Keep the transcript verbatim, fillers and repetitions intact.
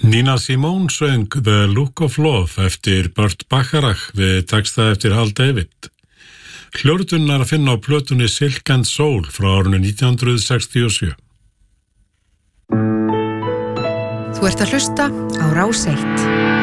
Nina Simone söng The Look of Love eftir Burt Bacharach við texta eftir Hal David. Hljóðritun er að finna á plötunni Silk and Soul frá árinu nítján hundruð sextíu og sjö. Þú ert að hlusta á Rás eitt.